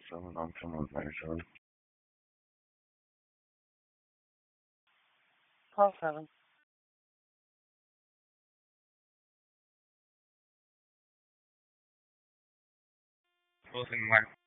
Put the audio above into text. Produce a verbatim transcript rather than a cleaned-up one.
seven, I'm from Mason. Call seven. Both in one.